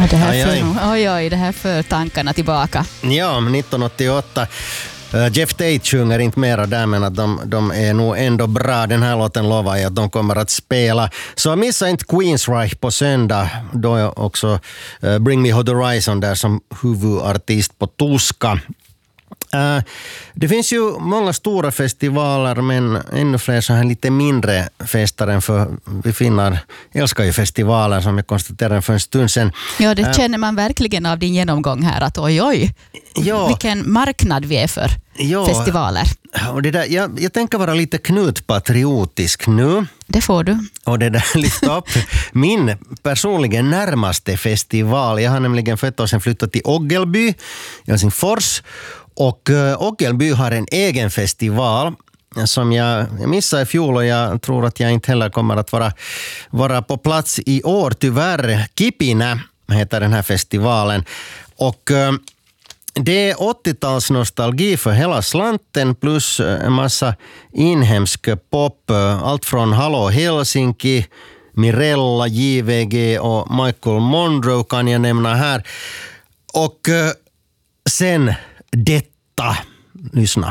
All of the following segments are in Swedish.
det här det här för tankarna tillbaka. Ja, 1988. Jeff Tate sjunger inte mera där, men att de är nog ändå bra. Den här låten lovar jag att de kommer att spela. Så missa inte Queensryche på söndag. Då är också Bring Me Horizon där som huvudartist på tyska. Det finns ju många stora festivaler, men ännu fler så här lite mindre fester, för vi finnar älskar ju festivaler, som jag konstaterade för en stund sedan. Ja, det känner man verkligen av din genomgång här, att oj, vilken marknad vi är för festivaler. Och det där, jag tänker vara lite knutpatriotisk nu. Det får du. Och det där lyfta upp min personligen närmaste festival. Jag har nämligen för ett år sedan flyttat till Oggelby, Helsingfors. Och Oggelby har en egen festival som jag missade i fjol, och jag tror att jag inte heller kommer att vara på plats i år, tyvärr. Kipinä heter den här festivalen. Och det är 80-tals nostalgi för hela slanten, plus en massa inhemsk pop. Allt från Hallå Helsinki, Mirella, JVG och Michael Monroe kan jag nämna här. Och sen detta. Lyssna.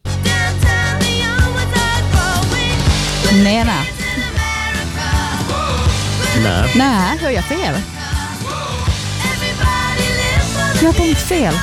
Nej. Nej, hör jag fel? Jag har tänkt fel.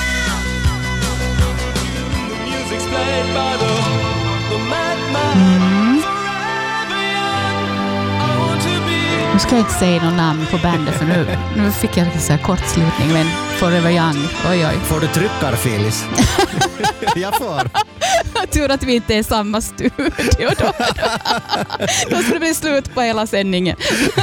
Nu ska jag inte säga någon namn på bandet, för nu fick jag så här kortslutning, men Forever Young, oj. Får du tryckar, Feliz? Jag får. Tur att vi inte är i samma studio då. Då skulle det bli slut på hela sändningen.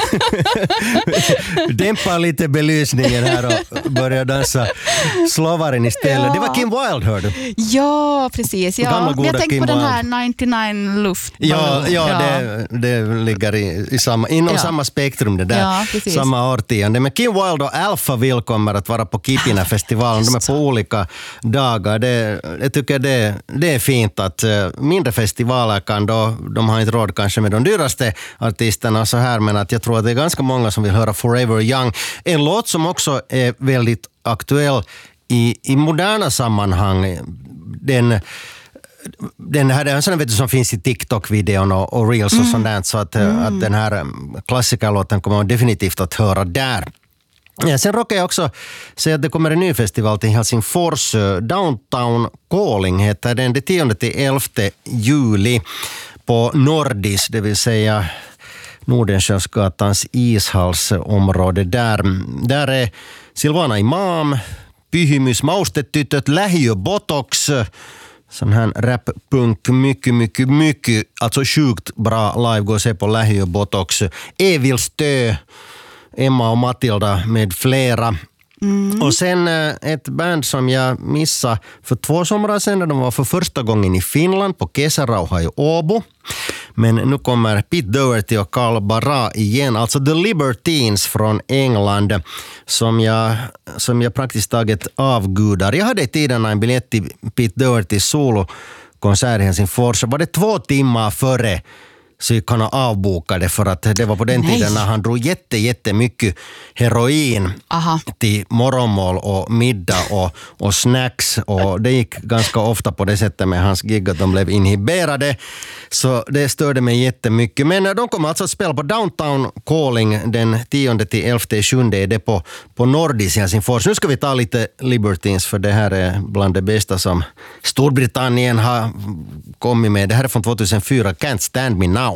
Dämpa lite belysningen här och börja dansa Slovaren istället. Ja. Det var Kim Wilde, hörde. Ja, precis. Ja. Jag tänkte på den här 99 luft. Ja. Det ligger inom samma spektrum det där. Ja, samma årtionde. Men Kim Wilde och Alphaville kommer att vara på Kipinä-festivalen. De är på olika dagar. Jag tycker det är fint att mindre festivaler kan då, de har inte råd kanske med de dyraste artisterna så här, men att jag tror att det är ganska många som vill höra Forever Young. En låt som också är väldigt aktuell i moderna sammanhang. Den här är en sån, vet du, som finns i TikTok-videon och Reels och sånt där, så att den här klassikerlåten kommer man definitivt att höra där. Ja, sen råkar jag också säga att det kommer en ny festival till Helsingfors. Downtown Calling heter den. Det 10-11 juli på Nordis, det vill säga Nordenskiöldsgatans ishallsområde. Där är Silvana Imam, Pyhimys, Maustetytöt, Lähiö Botox, sån här rap-punk, mycket, alltså sjukt bra live, gå och se på Lähiö Botox. Evil Stö, Emma och Matilda med flera. Och sen ett band som jag missade för 2 somrar sedan, när de var för första gången i Finland på Kesärauha i Åbo. Men nu kommer Pete Doherty och Carl Barra igen, alltså The Libertines från England, som jag praktiskt taget avgudar. Jag hade i tiden en biljett till Pete Dohertys solokonsert i Helsingfors. Var det 2 timmar före så gick han avbokade, för att det var på den tiden när han drog jättemycket heroin till morgonmål och middag och snacks, och det gick ganska ofta på det sättet med hans gig att de blev inhiberade, så det störde mig jättemycket. Men de kommer alltså att spela på Downtown Calling den 10-11 är det på Nordis i Helsingfors. Nu ska vi ta lite Libertines, för det här är bland det bästa som Storbritannien har kommit med. Det här är från 2004, Can't Stand Me Now.